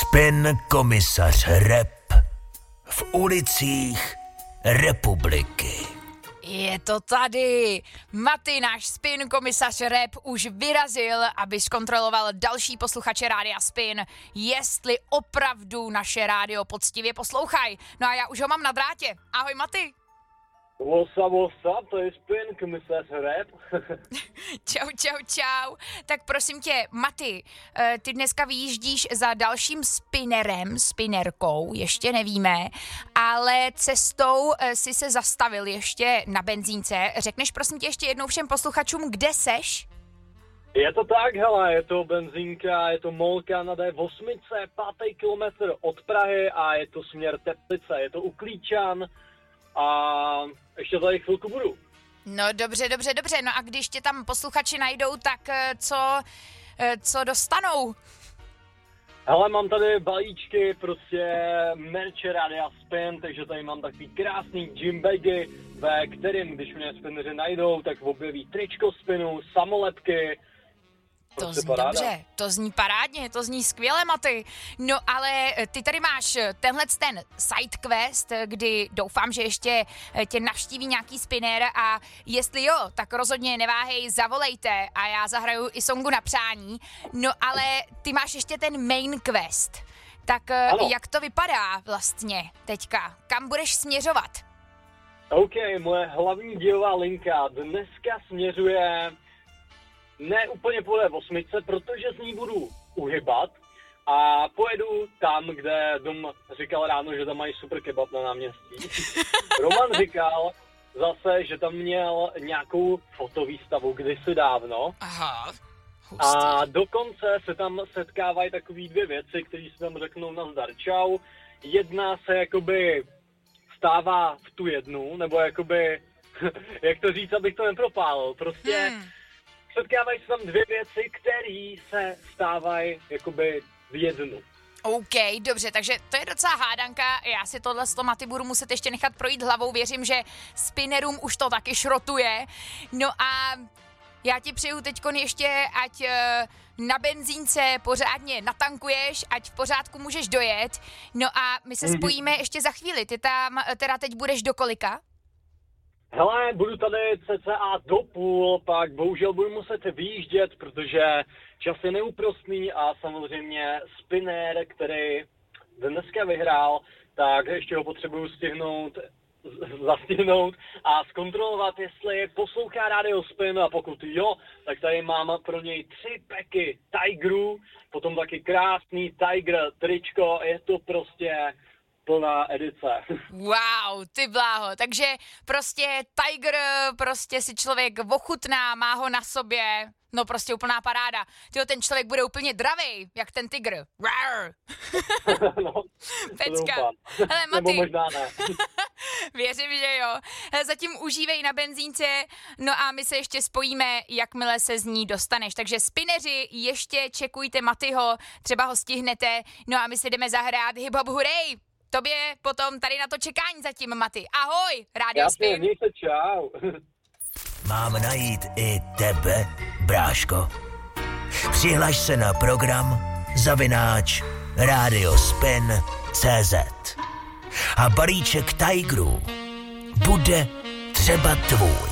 Spin komisař Rep v ulicích republiky. Je to tady. Maty, náš Spin komisař Rep, už vyrazil, aby zkontroloval další posluchače Rádia Spin, jestli opravdu naše rádio poctivě poslouchají. No a já už ho mám na drátě. Ahoj, Maty. What's up, to je Spin komisař Rep. Čau. Tak prosím tě, Maty, ty dneska vyjíždíš za dalším spinerkou, ještě nevíme, ale cestou si se zastavil ještě na benzínce. Řekneš prosím tě ještě jednou všem posluchačům, kde seš? Je to tak, hele, je to benzínka, je to molka na D8, 5. kilometr od Prahy a je to směr Teplice, je to u Klíčan a ještě tady chvilku budu. No dobře. No a když tě tam posluchači najdou, tak co dostanou? Hele, mám tady balíčky, prostě merče Rádia Spin, takže tady mám takový krásný gymbagy, ve kterým, když mě spineři najdou, tak objeví tričko Spinu, samolepky. To zní dobře, to zní parádně, to zní skvěle, Maty. No ale ty tady máš ten side quest, kdy doufám, že ještě tě navštíví nějaký spinner a jestli jo, tak rozhodně neváhej, zavolejte a já zahraju i songu na přání. No ale ty máš ještě ten main quest. Tak ano. Jak to vypadá vlastně teďka? Kam budeš směřovat? OK, moje hlavní dílová linka dneska směřuje ne úplně po D8, protože z ní budu uhybat a pojedu tam, kde Dom říkal ráno, že tam mají super kebab na náměstí. Roman říkal zase, že tam měl nějakou fotovýstavu kdysi dávno. Aha. A dokonce se tam setkávají takový dvě věci, které si tam řeknou nazdar čau. Jedna se jakoby stává v tu jednu, nebo jakoby, jak to říct, abych to nepropálil, prostě setkávají se tam dvě věci, které se stávají jakoby v jednu. OK, dobře, takže to je docela hádanka, já si tohle Maty budu muset ještě nechat projít hlavou, věřím, že spinnerům už to taky šrotuje. No a já ti přeju teďkon ještě, ať na benzínce pořádně natankuješ, ať v pořádku můžeš dojet. No a my se spojíme ještě za chvíli, ty tam teda teď budeš do kolika? Hele, budu tady cca do půl, pak bohužel budu muset vyjíždět, protože čas je neúprostný a samozřejmě spinner, který dneska vyhrál, tak ještě ho potřebuju zastihnout a zkontrolovat, jestli poslouchá Radio Spin a pokud jo, tak tady mám pro něj 3 peky Tigerů, potom taky krásný Tiger tričko, je to prostě plná edice. Wow, ty bláho, takže prostě Tiger, prostě si člověk ochutná, má ho na sobě, no prostě úplná paráda. Tyjo, ten člověk bude úplně dravej, jak ten tygr. Rar. No, Pecka. Hele, Maty. Nebo možná ne. Věřím, že jo. Zatím užívej na benzínce, no a my se ještě spojíme, jakmile se z ní dostaneš. Takže spineři, ještě čekujte Matyho, třeba ho stihnete, no a my si jdeme zahrát Hip Hop Hurray. Tobě potom tady na to čekání zatím, Maty. Ahoj, Radio Spin. Jasně, mějte, čau. Mám najít i tebe, bráško. Přihlaš se na program @radiospin.cz a balíček Tigerů bude třeba tvůj.